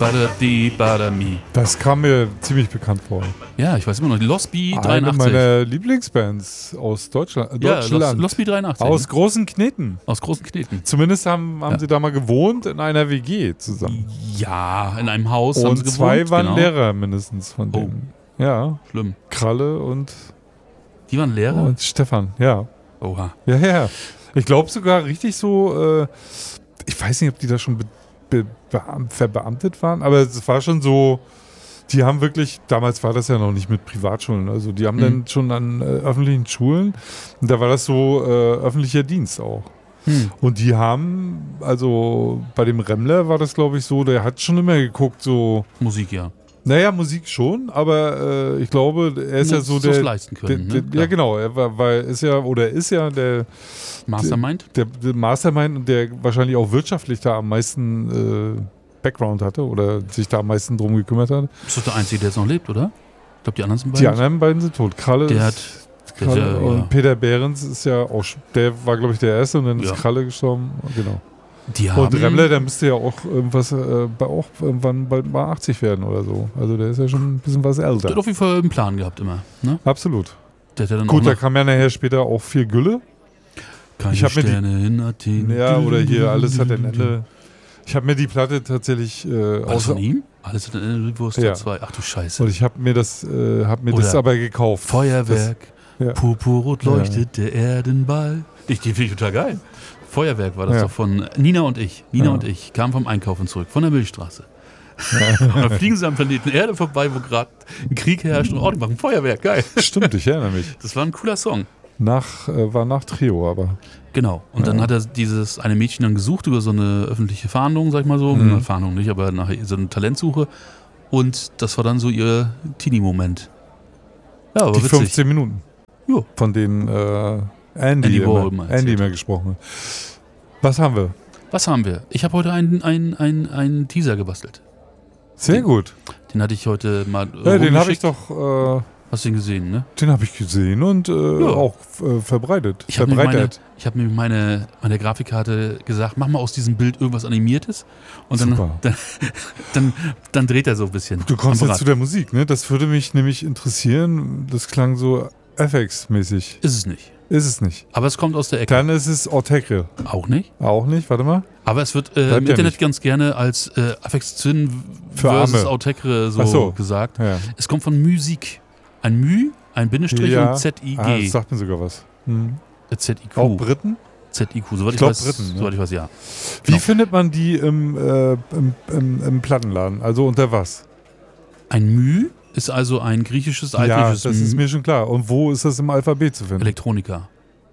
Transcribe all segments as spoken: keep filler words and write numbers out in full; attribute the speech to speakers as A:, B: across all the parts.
A: Badadi, Badami.
B: Das kam mir ziemlich bekannt vor.
A: Ja, ich weiß immer noch. Die Lost Bee
B: Eine
A: dreiundachtzig.
B: meiner Lieblingsbands aus Deutschland.
A: Ja,
B: Deutschland.
A: Lost, Lost Bee dreiundachtzig.
B: Aus
A: ne?
B: großen Kneten.
A: Aus großen Kneten.
B: Zumindest haben, haben
A: Ja.
B: sie da mal gewohnt in einer W G zusammen.
A: Ja, in einem Haus haben sie
B: Und
A: gewohnt.
B: zwei waren
A: genau.
B: Lehrer mindestens von
A: Oh.
B: denen. Ja,
A: Schlimm.
B: Kralle und,
A: Die waren Lehrer?
B: und Stefan, ja.
A: Oha.
B: Ja, ja. Ich glaube sogar richtig so, äh, ich weiß nicht, ob die da schon be be beam verbeamtet waren, aber es war schon so, die haben wirklich, damals war das ja noch nicht mit Privatschulen, also die haben
A: Mhm.
B: dann schon an äh, öffentlichen Schulen, und da war das so äh, öffentlicher Dienst auch.
A: Hm.
B: Und die haben, also bei dem Remmler war das glaube ich so, der hat schon immer geguckt, so,
A: Musik, ja.
B: naja, Musik schon, aber äh, ich glaube, er ist
A: Nur
B: ja so
A: so
B: der,
A: leisten
B: der,
A: können.
B: der
A: ne?
B: ja genau, er war, weil ist ja, oder ist ja der
A: Mastermind?
B: der, der Mastermind und der wahrscheinlich auch wirtschaftlich da am meisten äh, Background hatte oder sich da am meisten drum gekümmert hat.
A: Ist doch der Einzige, der jetzt noch lebt, oder? Ich glaube, die anderen sind beide.
B: Die anderen beiden sind tot. Kralle
A: Der hat.
B: ist,
A: Der
B: Kralle
A: ist ja,
B: und
A: ja.
B: Peter Behrens ist ja auch, sch- der war glaube ich der Erste und dann
A: Ja.
B: ist Kralle gestorben. Genau.
A: Die haben.
B: Und Remmler, der müsste ja auch irgendwas, äh, bei- auch irgendwann bald mal achtzig werden oder so. Also der ist ja schon ein bisschen was
A: Der hat
B: älter.
A: auf jeden Fall einen Plan gehabt immer. Ne?
B: Absolut.
A: Der hat ja dann
B: Gut,
A: auch
B: da
A: noch
B: kam ja nachher später auch viel Gülle.
A: keine
B: ich hab mir die-
A: Sterne in Athen.
B: Ja, oder hier, alles hat ein Ende. Ich habe mir die Platte tatsächlich äh,
A: War das
B: aus
A: von ihm? Alles hat ein Ende, Wurst
B: Ja.
A: zwei. Ach du Scheiße.
B: und ich habe mir das, äh, hab mir
A: Oder
B: das aber gekauft.
A: Feuerwerk.
B: Das, ja.
A: Purpurrot leuchtet der Erdenball. Ich, die finde ich total geil. Feuerwerk war das
B: Ja.
A: doch von Nina und ich. Nina
B: Ja.
A: und ich kamen vom Einkaufen zurück, von der Milchstraße. Und dann fliegen sie am Planeten Erde vorbei, wo gerade ein Krieg herrscht. Und oh, die machen Feuerwerk, geil.
B: Stimmt, ich erinnere mich.
A: Das war ein cooler Song.
B: Nach, äh, war nach Trio, aber.
A: Genau. Und dann
B: Ja.
A: hat er dieses eine Mädchen dann gesucht über so eine öffentliche Fahndung, sag ich mal so.
B: Mhm.
A: Eine Fahndung nicht, aber nach so eine Talentsuche. Und das war dann so ihr Teenie-Moment. Ja, aber
B: die
A: witzig.
B: fünfzehn Minuten.
A: Jo.
B: Von denen äh, Andy,
A: Andy Warhol
B: immer,
A: mal
B: Andy
A: erzählt.
B: immer gesprochen hat. Was haben wir?
A: Was haben wir? Ich habe heute einen, einen, einen, einen Teaser gebastelt.
B: Sehr
A: Den-
B: gut.
A: Den hatte ich heute mal
B: Ja, den habe ich
A: rumgeschickt.
B: doch, äh,
A: Hast du ihn gesehen, ne?
B: den habe ich gesehen und äh,
A: Ja.
B: auch äh, verbreitet.
A: Ich habe mir, meine,
B: verbreitet.
A: ich hab mir meine, meine Grafikkarte gesagt, mach mal aus diesem Bild irgendwas Animiertes. Und dann,
B: Super.
A: dann, dann, dann dreht er so ein bisschen.
B: Du kommst
A: am
B: jetzt
A: Rad.
B: zu der Musik, ne? Das würde mich nämlich interessieren. Das klang so F X-mäßig.
A: Ist es nicht.
B: Ist es nicht.
A: Aber es kommt aus der Ecke.
B: Dann ist es Ortekre.
A: Auch nicht.
B: Auch nicht, warte mal.
A: Aber es wird äh,
B: Bleibt
A: im
B: ja
A: Internet
B: nicht.
A: ganz gerne als äh, Afex Twin
B: Für
A: versus
B: Arme.
A: Autekre so,
B: Ach so.
A: gesagt.
B: Ja.
A: Es kommt von Musik. Ein Mü, ein Bindestrich
B: Ja.
A: und Z I G.
B: Ah, das sagt mir sogar was. Hm.
A: Äh, Z I
B: Auch
A: Q.
B: Briten?
A: Z I Q. Soweit ich,
B: glaub
A: weiß,
B: Briten, ne?
A: soweit ich weiß, ja.
B: Wie
A: Genau.
B: findet man die im, äh, im, im, im Plattenladen? Also unter was?
A: Ein Mü ist also ein griechisches,
B: Ja,
A: altgriechisches
B: das ist
A: Mü.
B: mir schon klar. Und wo ist das im Alphabet zu finden?
A: Elektroniker.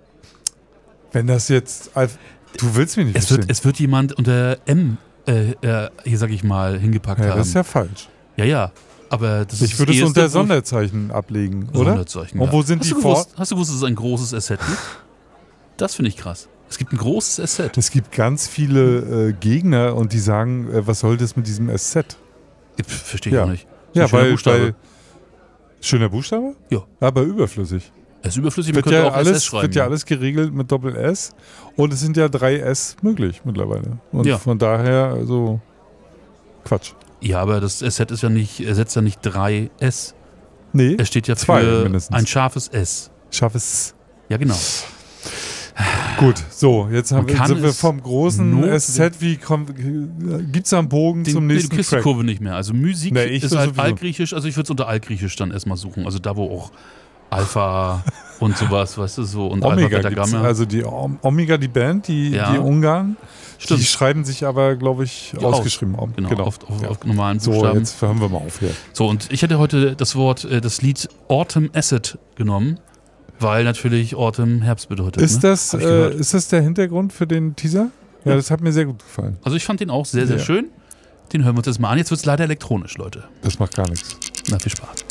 B: Wenn das jetzt... Alph du willst mich nicht
A: Es
B: verstehen.
A: wird, es wird jemand unter M, äh, äh, hier sag ich mal, hingepackt
B: ja,
A: haben.
B: das ist ja falsch.
A: ja, ja. Aber das
B: Ich
A: ist
B: würde
A: das
B: es
A: erste,
B: unter
A: wo ich-
B: Sonderzeichen ablegen, oder?
A: Sonderzeichen,
B: Und
A: ja.
B: wo sind
A: hast
B: die
A: du
B: vor?
A: gewusst, Hast du gewusst, dass es ein großes Asset gibt? Das finde ich krass. Es gibt ein großes Asset.
B: Es gibt ganz viele äh, Gegner und die sagen, äh, was soll das mit diesem S Z?
A: Verstehe ich
B: Ja.
A: auch nicht.
B: Ja,
A: Ein schöner
B: weil,
A: Buchstabe.
B: weil... Schöner Buchstabe?
A: Ja.
B: Aber überflüssig.
A: Es ist überflüssig, man
B: Wird
A: könnte
B: ja,
A: auch S S
B: alles,
A: schreiben.
B: wird ja alles geregelt mit Doppel-S und es sind ja drei S möglich mittlerweile. Und
A: Ja.
B: von daher, also Quatsch.
A: Ja, aber das Asset ist ja nicht, ersetzt ja nicht drei S.
B: Nee,
A: Es steht ja
B: zwei
A: für
B: mindestens.
A: ein scharfes S.
B: schaff es.
A: Ja, genau.
B: Gut, so, jetzt haben
A: Man
B: wir,
A: kann
B: sind wir
A: es
B: vom großen
A: nur
B: S Z, wie kommt, gibt's da einen Bogen
A: Den,
B: zum
A: nee, du
B: nächsten
A: kriegst die
B: Track?
A: Kurve nicht mehr. Also Musik
B: Nee, ich
A: ist
B: will
A: halt
B: sowieso.
A: altgriechisch. Also ich würde es unter altgriechisch dann erstmal suchen. Also da, wo auch Alpha und sowas, weißt du, so. Und
B: Omega
A: Alpha, Beta,
B: gibt's,
A: Gamma.
B: also die Om- Omega, die Band, die,
A: Ja.
B: die Ungarn,
A: Stimmt.
B: die schreiben sich aber, glaube ich,
A: Ja, aus.
B: ausgeschrieben. Om-
A: Genau, auf, auf,
B: Ja.
A: auf normalen
B: So,
A: Buchstaben.
B: jetzt hören wir mal auf hier.
A: So, und ich hätte heute das Wort, äh, das Lied Autumn Acid genommen, weil natürlich Autumn Herbst bedeutet.
B: Ist,
A: ne?
B: das,
A: Hab ich
B: äh,
A: gehört.
B: ist das der Hintergrund für den Teaser? Ja,
A: Ja.
B: das hat mir sehr gut gefallen.
A: Also ich fand den auch sehr, sehr
B: Ja.
A: schön. Den hören wir uns jetzt mal an. Jetzt wird es leider elektronisch, Leute.
B: Das macht gar nichts.
A: Na, viel Spaß.